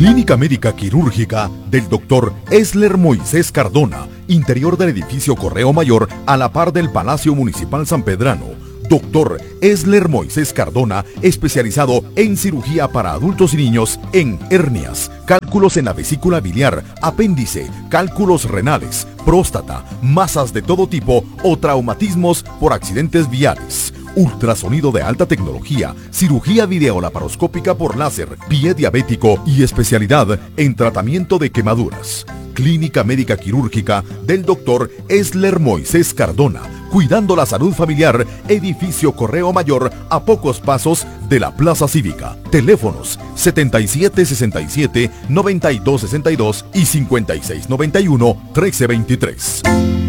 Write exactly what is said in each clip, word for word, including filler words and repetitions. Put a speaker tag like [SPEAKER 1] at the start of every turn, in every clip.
[SPEAKER 1] Clínica Médica Quirúrgica del doctor Esler Moisés Cardona, interior del edificio Correo Mayor a la par del Palacio Municipal San Pedrano. doctor Esler Moisés Cardona, especializado en cirugía para adultos y niños en hernias, cálculos en la vesícula biliar, apéndice, cálculos renales, próstata, masas de todo tipo o traumatismos por accidentes viales. Ultrasonido de alta tecnología, cirugía videolaparoscópica por láser, pie diabético y especialidad en tratamiento de quemaduras. Clínica Médica Quirúrgica del doctor Esler Moisés Cardona, cuidando la salud familiar, edificio Correo Mayor a pocos pasos de la Plaza Cívica. Teléfonos setenta y siete sesenta y siete, noventa y dos sesenta y dos y cincuenta y seis noventa y uno, trece veintitrés.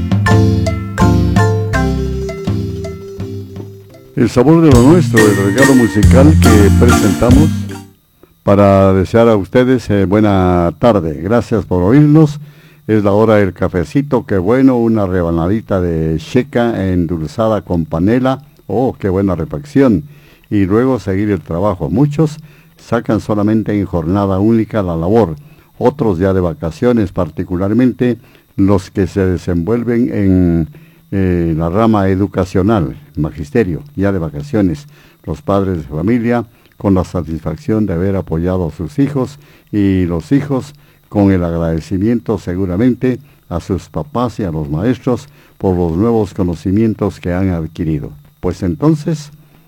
[SPEAKER 2] El sabor de lo nuestro, el regalo musical que presentamos para desear a ustedes eh, buena tarde. Gracias por oírnos. Es la hora del cafecito, qué bueno, una rebanadita de checa endulzada con panela. Oh, qué buena refacción. Y luego seguir el trabajo. Muchos sacan solamente en jornada única la labor. Otros ya de vacaciones, particularmente los que se desenvuelven en eh, la rama educacional, magisterio, ya de vacaciones. Los padres de familia con la satisfacción de haber apoyado a sus hijos y los hijos con el agradecimiento seguramente a sus papás y a los maestros por los nuevos conocimientos que han adquirido. Pues entonces,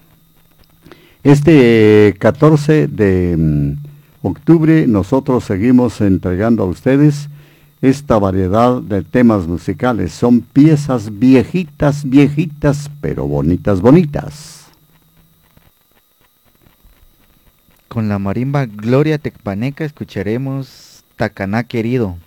[SPEAKER 2] este catorce de um, octubre nosotros seguimos entregando a ustedes esta variedad de temas musicales. Son piezas viejitas, viejitas, pero bonitas, bonitas.
[SPEAKER 3] Con la marimba Gloria Tecpaneca escucharemos Tacaná Querido.